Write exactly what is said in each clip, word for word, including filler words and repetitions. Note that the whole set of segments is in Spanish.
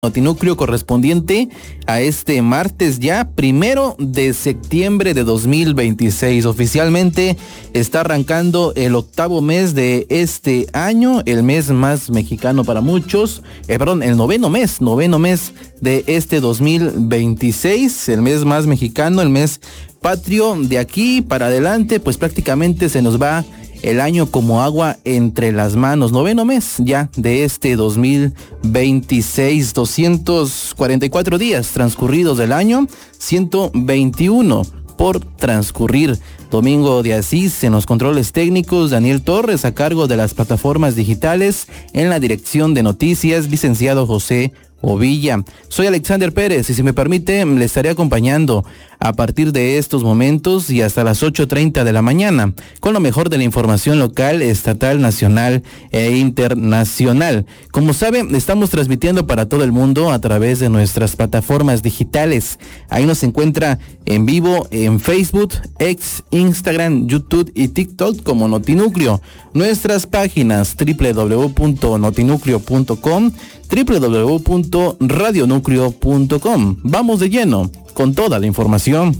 Notinúcleo correspondiente a este martes ya, primero de septiembre de dos mil veintiséis. Oficialmente está arrancando el octavo mes de este año, el mes más mexicano para muchos, eh, perdón, el noveno mes, noveno mes de este dos mil veintiséis, el mes más mexicano, el mes patrio. De aquí para adelante, pues prácticamente se nos va el año como agua entre las manos. Noveno mes ya de este dos mil veintiséis, doscientos cuarenta y cuatro días transcurridos del año, ciento veintiuno por transcurrir. Domingo de Asís en los controles técnicos, Daniel Torres a cargo de las plataformas digitales, en la dirección de noticias, licenciado José Ovilla. Soy Alexander Pérez y si me permite le estaré acompañando a partir de estos momentos y hasta las ocho treinta de la mañana con lo mejor de la información local, estatal, nacional e internacional. Como sabe, estamos transmitiendo para todo el mundo a través de nuestras plataformas digitales. Ahí nos encuentra en vivo en Facebook, X, Instagram, YouTube y TikTok como Notinúcleo. Nuestras páginas doble u doble u doble u punto notinúcleo punto com, doble u doble u doble u punto radionúcleo punto com. Vamos de lleno con toda la información.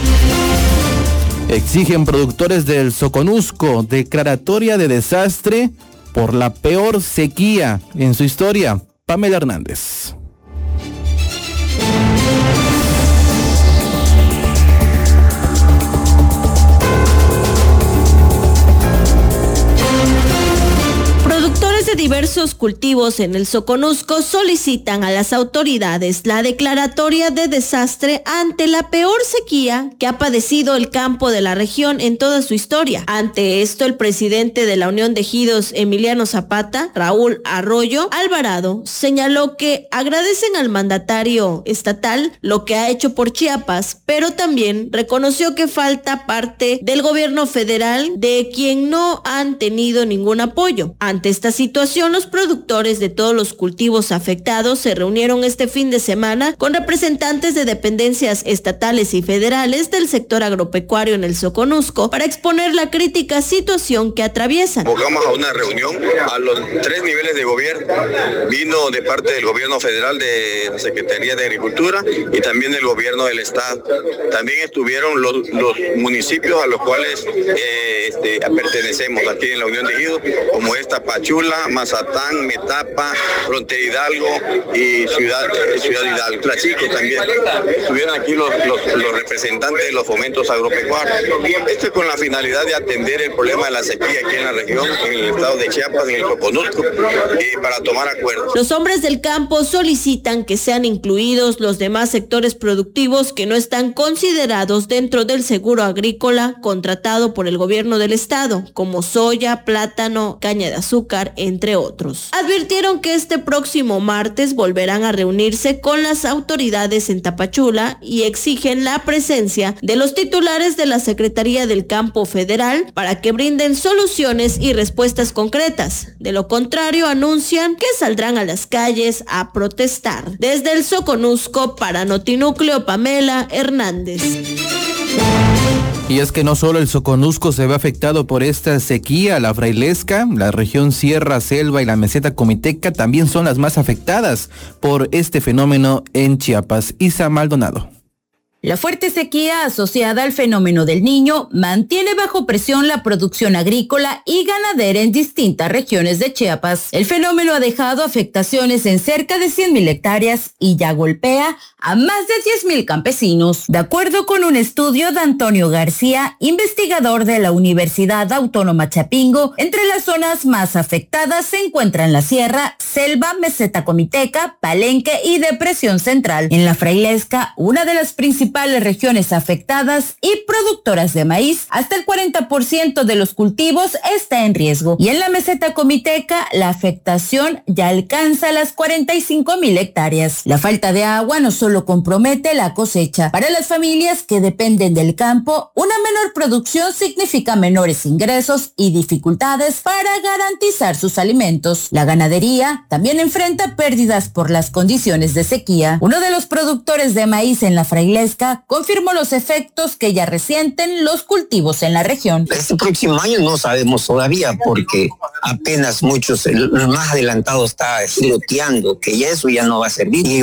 Exigen productores del Soconusco declaratoria de desastre por la peor sequía en su historia. Pamela Hernández. De diversos cultivos en el Soconusco solicitan a las autoridades la declaratoria de desastre ante la peor sequía que ha padecido el campo de la región en toda su historia. Ante esto, el presidente de la Unión de Ejidos, Emiliano Zapata, Raúl Arroyo Alvarado, señaló que agradecen al mandatario estatal lo que ha hecho por Chiapas, pero también reconoció que falta parte del gobierno federal de quien no han tenido ningún apoyo. Ante esta situación, los productores de todos los cultivos afectados se reunieron este fin de semana con representantes de dependencias estatales y federales del sector agropecuario en el Soconusco para exponer la crítica situación que atraviesan. Convocamos a una reunión a los tres niveles de gobierno. Vino de parte del gobierno federal, de la Secretaría de Agricultura y también del gobierno del estado. También estuvieron los, los municipios a los cuales eh, este, pertenecemos aquí en la Unión de Ejidos, como esta Pachula, Mazatán, Metapa, Frontera Hidalgo y Ciudad, Ciudad Hidalgo. Tlaxico también. Estuvieron aquí los, los, los representantes de los fomentos agropecuarios. Esto es con la finalidad de atender el problema de la sequía aquí en la región, en el estado de Chiapas, en el Soconusco, y para tomar acuerdos. Los hombres del campo solicitan que sean incluidos los demás sectores productivos que no están considerados dentro del seguro agrícola contratado por el gobierno del estado, como soya, plátano, caña de azúcar, entre otros. Advirtieron que este próximo martes volverán a reunirse con las autoridades en Tapachula y exigen la presencia de los titulares de la Secretaría del Campo Federal para que brinden soluciones y respuestas concretas. De lo contrario, anuncian que saldrán a las calles a protestar. Desde el Soconusco, para Notinúcleo, Pamela Hernández. Y es que no solo el Soconusco se ve afectado por esta sequía, la Frailesca, la región Sierra, Selva y la meseta comiteca también son las más afectadas por este fenómeno en Chiapas. Isa Maldonado. La fuerte sequía asociada al fenómeno del Niño mantiene bajo presión la producción agrícola y ganadera en distintas regiones de Chiapas. El fenómeno ha dejado afectaciones en cerca de cien mil hectáreas y ya golpea a más de diez mil campesinos. De acuerdo con un estudio de Antonio García, investigador de la Universidad Autónoma Chapingo, entre las zonas más afectadas se encuentran la Sierra, Selva, Meseta Comiteca, Palenque y Depresión Central. En la Frailesca, una de las principales regiones afectadas y productoras de maíz, hasta el cuarenta por ciento de los cultivos está en riesgo. Y en la meseta comiteca, la afectación ya alcanza las cuarenta y cinco mil hectáreas. La falta de agua no solo compromete la cosecha. Para las familias que dependen del campo, una menor producción significa menores ingresos y dificultades para garantizar sus alimentos. La ganadería también enfrenta pérdidas por las condiciones de sequía. Uno de los productores de maíz en la Frailesca América, confirmó los efectos que ya resienten los cultivos en la región. Este próximo año no sabemos todavía porque apenas muchos, el más adelantado está loteando, que ya eso ya no va a servir. Y